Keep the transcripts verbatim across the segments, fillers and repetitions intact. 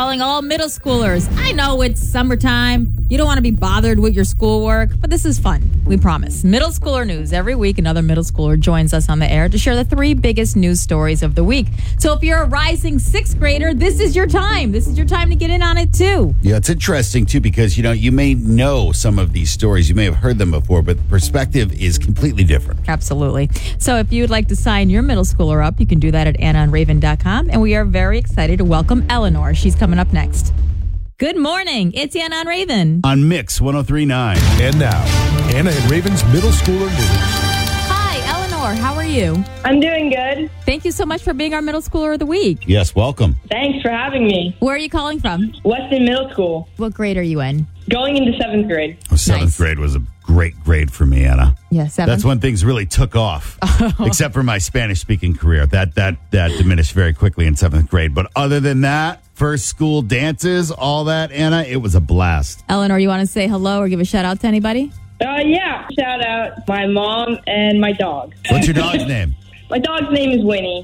calling all middle schoolers. I know it's summertime. You don't want to be bothered with your schoolwork, but this is fun. We promise. Middle schooler news. Every week, another middle schooler joins us on the air to share the three biggest news stories of the week. So if you're a rising sixth grader, this is your time. This is your time to get in on it, too. Yeah, it's interesting, too, because, you know, you may know some of these stories. You may have heard them before, but the perspective is completely different. Absolutely. So if you'd like to sign your middle schooler up, you can do that at anna and raven dot com. And we are very excited to welcome Eleanor. She's coming up next. Good morning. It's Anna and Raven. On Mix one oh three point nine. And now, Anna and Raven's Middle Schooler News. Hi, Eleanor. How are you? I'm doing good. Thank you so much for being our middle schooler of the week. Yes, welcome. Thanks for having me. Where are you calling from? Weston Middle School. What grade are you in? Going into seventh grade. Oh, seventh Nice. grade was a great grade for me, Anna. Yeah, seven. That's when things really took off, except for my Spanish-speaking career. That that that diminished very quickly in seventh grade. But other than that, first school dances, all that, Anna, it was a blast. Eleanor, you want to say hello or give a shout out to anybody? Uh, yeah. Shout out my mom and my dog. What's your dog's name? My dog's name is Winnie.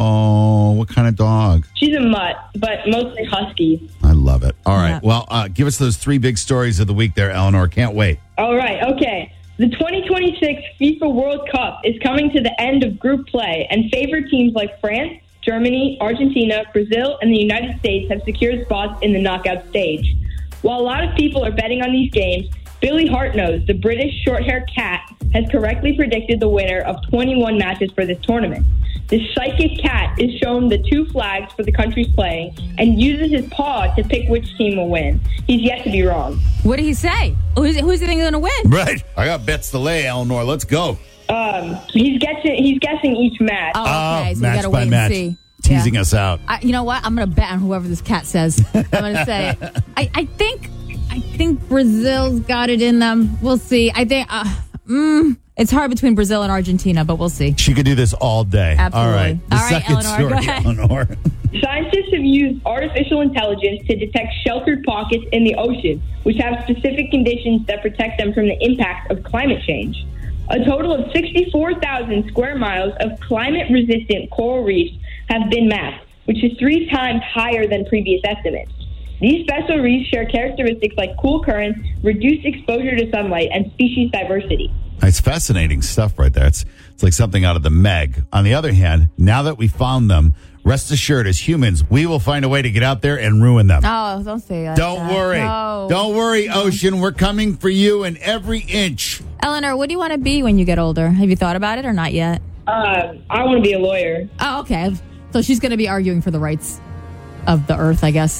Oh, what kind of dog? She's a mutt, but mostly husky. I love it. All right. Yeah. Well, uh, give us those three big stories of the week there, Eleanor. Can't wait. All right. Okay. The twenty twenty-six FIFA World Cup is coming to the end of group play, and favored teams like France, Germany, Argentina, Brazil, and the United States have secured spots in the knockout stage. While a lot of people are betting on these games, Billy Hartnose, the British short-haired cat, has correctly predicted the winner of twenty-one matches for this tournament. This psychic cat is shown the two flags for the countries playing and uses his paw to pick which team will win. He's yet to be wrong. What did he say? Who's, who's the thing going to win? Right. I got bets to lay, Eleanor. Let's go. Um, he's guessing. He's guessing each match. Oh, okay. Oh, so we match got to by wait match. and see. Teasing Yeah. us out. I, you know what? I'm going to bet on whoever this cat says. I'm going to say, I, I think, I think Brazil's got it in them. We'll see. I think, uh, mm, it's hard between Brazil and Argentina, but we'll see. She could do this all day. Absolutely. All right. The All right, second Eleanor, story, go ahead. Eleanor. Scientists have used artificial intelligence to detect sheltered pockets in the ocean, which have specific conditions that protect them from the impact of climate change. A total of sixty-four thousand square miles of climate-resistant coral reefs have been mapped, which is three times higher than previous estimates. These special reefs share characteristics like cool currents, reduced exposure to sunlight, and species diversity. It's fascinating stuff right there. It's, it's like something out of the Meg. On the other hand, now that we found them, rest assured, as humans, we will find a way to get out there and ruin them. Oh, don't say that. Don't worry. No. Don't worry, Ocean. We're coming for you in every inch. Eleanor, what do you want to be when you get older? Have you thought about it or not yet? Uh, I want to be a lawyer. Oh, okay. So she's going to be arguing for the rights of the earth, I guess.